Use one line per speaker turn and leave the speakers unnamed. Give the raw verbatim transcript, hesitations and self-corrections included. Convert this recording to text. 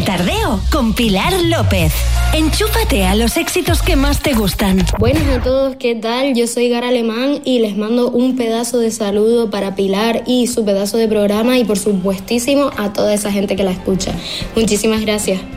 Tardeo con Pilar López. Enchúfate a los éxitos que más te gustan.
Buenas a todos, ¿qué tal? Yo soy Gara Alemán y les mando un pedazo de saludo para Pilar y su pedazo de programa y por supuestísimo a toda esa gente que la escucha. Muchísimas gracias.